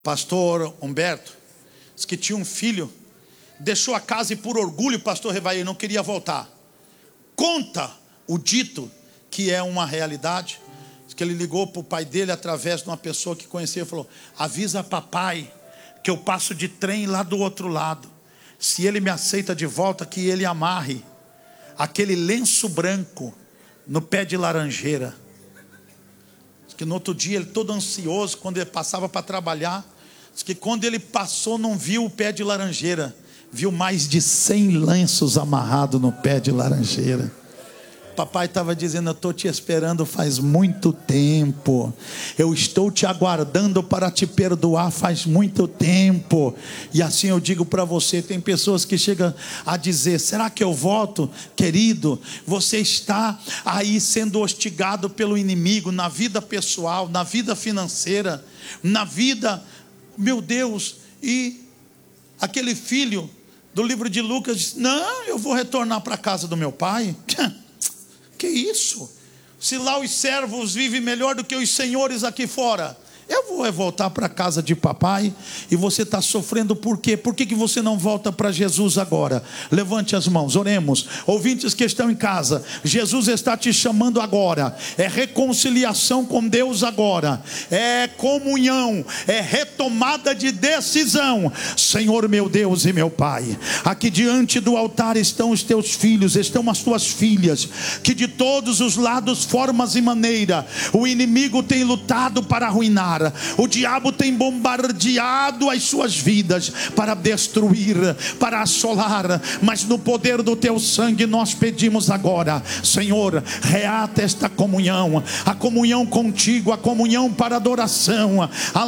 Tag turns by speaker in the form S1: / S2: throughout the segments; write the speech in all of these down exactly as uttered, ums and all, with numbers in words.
S1: Pastor Humberto disse que tinha um filho, deixou a casa e por orgulho, pastor Revaí, não queria voltar. Conta o dito que é uma realidade. Diz que ele ligou para o pai dele através de uma pessoa que conhecia e falou: avisa papai que eu passo de trem lá do outro lado. Se ele me aceita de volta, que ele amarre aquele lenço branco no pé de laranjeira. Diz que no outro dia ele todo ansioso, quando ele passava para trabalhar, diz que quando ele passou não viu o pé de laranjeira, viu mais de cem lenços amarrados no pé de laranjeira. Papai estava dizendo: eu estou te esperando faz muito tempo, eu estou te aguardando para te perdoar faz muito tempo. E assim eu digo para você, tem pessoas que chegam a dizer: será que eu volto? Querido, você está aí sendo hostigado pelo inimigo na vida pessoal, na vida financeira, na vida, meu Deus. E aquele filho do livro de Lucas disse: não, eu vou retornar para a casa do meu pai. Que isso? Se lá os servos vivem melhor do que os senhores aqui fora, eu vou voltar para a casa de papai. E você está sofrendo por quê? Por que, que você não volta para Jesus agora? Levante as mãos, oremos. Ouvintes que estão em casa, Jesus está te chamando agora. É reconciliação com Deus agora, é comunhão, é retomada de decisão. Senhor meu Deus e meu Pai, aqui diante do altar estão os teus filhos, estão as tuas filhas, que de todos os lados, formas e maneira, o inimigo tem lutado para arruinar. O diabo tem bombardeado as suas vidas para destruir, para assolar, mas no poder do teu sangue nós pedimos agora: Senhor, reata esta comunhão, a comunhão contigo, a comunhão para adoração.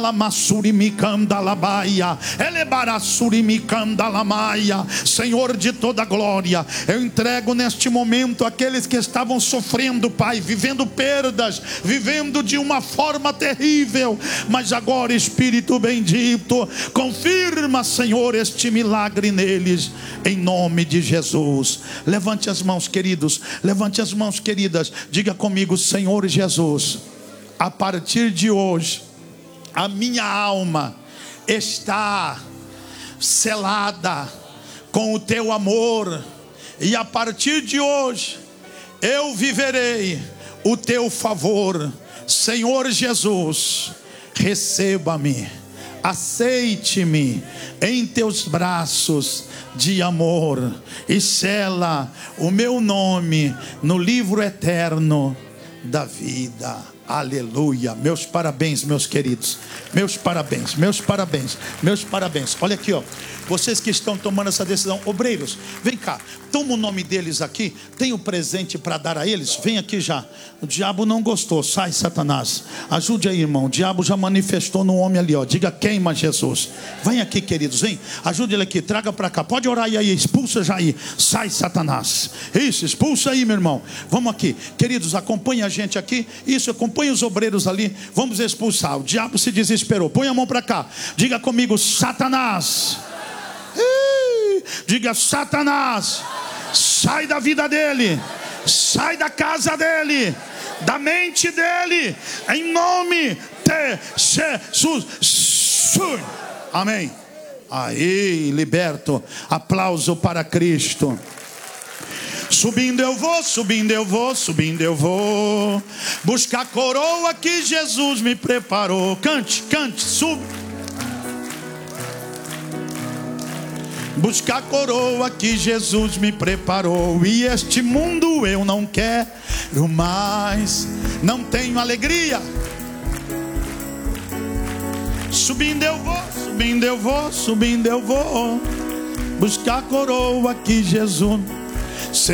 S1: Senhor de toda glória, eu entrego neste momento aqueles que estavam sofrendo, Pai, vivendo perdas, vivendo de uma forma terrível. Mas agora, Espírito bendito, confirma, Senhor, este milagre neles, em nome de Jesus. Levante as mãos, queridos, levante as mãos, queridas, diga comigo: Senhor Jesus, a partir de hoje, a minha alma está selada com o teu amor, e a partir de hoje, eu viverei o teu favor. Senhor Jesus, receba-me, aceite-me em teus braços de amor e sela o meu nome no livro eterno da vida. Aleluia. Meus parabéns, meus queridos. Meus parabéns, meus parabéns, meus parabéns. Olha aqui, ó. Vocês que estão tomando essa decisão, obreiros, vem cá, toma o nome deles aqui. Tem o presente para dar a eles? Vem aqui já. O diabo não gostou, sai, Satanás. Ajude aí, irmão. O diabo já manifestou no homem ali, ó. Diga: queima, Jesus. Vem aqui, queridos, vem. Ajude ele aqui, traga para cá. Pode orar aí, expulsa já aí. Sai, Satanás. Isso, expulsa aí, meu irmão. Vamos aqui, queridos, acompanhe a gente aqui. Isso, acompanhe os obreiros ali. Vamos expulsar. O diabo se desesperou. Põe a mão para cá. Diga comigo: Satanás. Diga: Satanás, sai da vida dele, sai da casa dele, da mente dele, em nome de Jesus. Amém. Aí, liberto. Aplauso para Cristo. Subindo eu vou, subindo eu vou, subindo eu vou, buscar a coroa que Jesus me preparou. Cante, cante, sube. Buscar a coroa que Jesus me preparou. E este mundo eu não quero mais, não tenho alegria. Subindo eu vou, subindo eu vou, subindo eu vou, buscar a coroa que Jesus